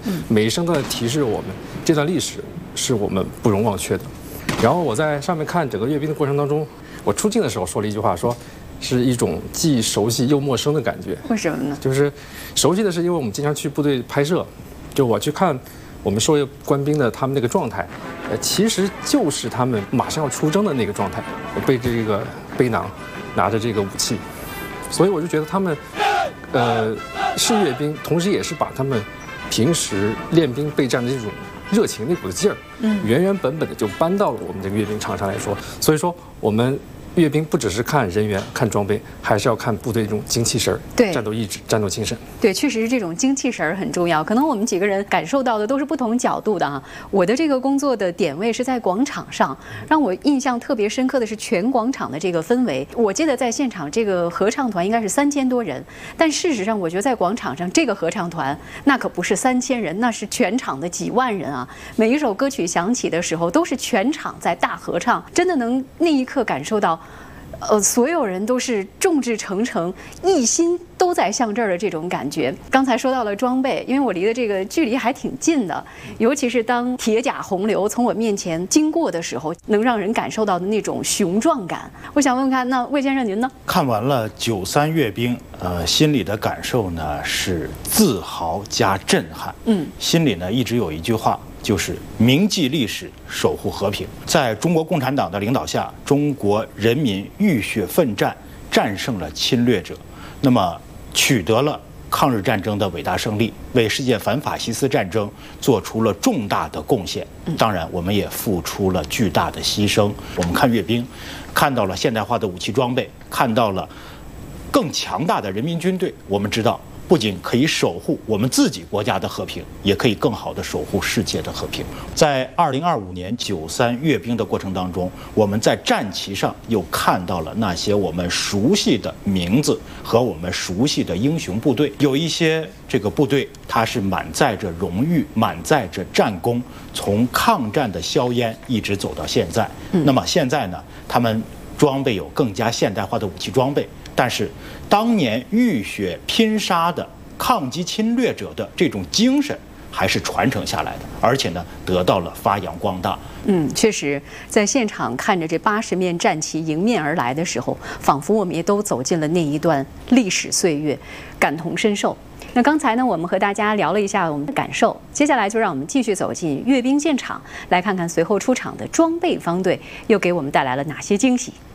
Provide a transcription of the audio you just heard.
每一声都在提示我们这段历史是我们不容忘却的。然后我在上面看整个阅兵的过程当中，我出境的时候说了一句话，说是一种既熟悉又陌生的感觉。 为什么呢？ 就是熟悉的是因为我们经常去部队拍摄，就我去看我们受业官兵的他们那个状态，其实就是他们马上要出征的那个状态，背着这个背囊，拿着这个武器，所以我就觉得他们，是阅兵，同时也是把他们平时练兵备战的这种热情那股子劲儿，原原本本的就搬到了我们这个阅兵场上来说。所以说，我们阅兵不只是看人员、看装备，还是要看部队这种精气神儿、 对战斗意志、战斗精神。 对，确实是这种精气神儿很重要。可能我们几个人感受到的都是不同角度的啊。我的这个工作的点位是在广场上，让我印象特别深刻的是全广场的这个氛围。我记得在现场这个合唱团应该是3000多人，但事实上我觉得在广场上这个合唱团那可不是3000人，那是全场的几万人啊。每一首歌曲响起的时候，都是全场在大合唱，真的能那一刻感受到。所有人都是众志成城，一心都在向这儿的这种感觉。刚才说到了装备，因为我离的这个距离还挺近的，尤其是当铁甲洪流从我面前经过的时候，能让人感受到的那种雄壮感。我想问问看，那魏先生您呢？ 看完了93阅兵，心里的感受呢是自豪加震撼。心里呢一直有一句话。就是铭记历史，守护和平。在中国共产党的领导下，中国人民浴血奋战，战胜了侵略者，那么取得了抗日战争的伟大胜利，为世界反法西斯战争做出了重大的贡献。当然，我们也付出了巨大的牺牲。我们看阅兵，看到了现代化的武器装备，看到了更强大的人民军队。我们知道。不仅可以守护我们自己国家的和平，也可以更好地守护世界的和平。在2025年93阅兵的过程当中，我们在战旗上又看到了那些我们熟悉的名字和我们熟悉的英雄部队。有一些这个部队，它是满载着荣誉，满载着战功，从抗战的硝烟一直走到现在。那么现在呢，他们装备有更加现代化的武器装备。但是，当年浴血拼杀的抗击侵略者的这种精神，还是传承下来的，而且呢，得到了发扬光大。 确实，在现场看着这80面战旗迎面而来的时候，仿佛我们也都走进了那一段历史岁月，感同身受。那刚才呢，我们和大家聊了一下我们的感受，接下来就让我们继续走进阅兵现场，来看看随后出场的装备方队又给我们带来了哪些惊喜。